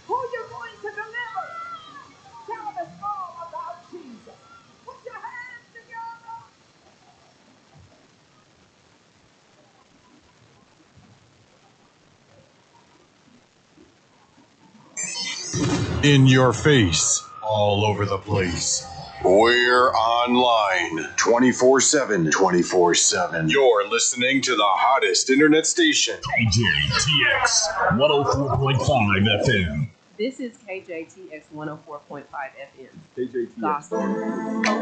who you're going to deliver. Tell us all about Jesus. Put your hands together. In your face, all over the place. We're online 24/7. 24/7. You're listening to the hottest internet station. KJTX 104.5 FM. This is KJTX 104.5 FM. KJTX. Gospel.